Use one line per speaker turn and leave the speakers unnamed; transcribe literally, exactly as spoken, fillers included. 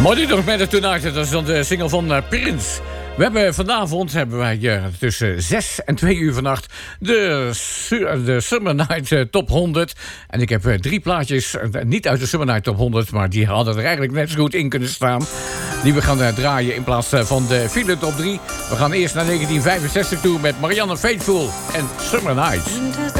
Money Don't Matter Tonight, dat is dan de single van uh, Prince. We hebben vanavond hebben wij uh, tussen zes en twee uur vannacht de, de Summer Night uh, Top honderd. En ik heb uh, drie plaatjes, uh, niet uit de Summer Night Top honderd... maar die hadden er eigenlijk net zo goed in kunnen staan. Die we gaan uh, draaien in plaats uh, van de file Top drie. We gaan eerst naar negentien vijfenzestig toe met Marianne Faithfull en Summer Night.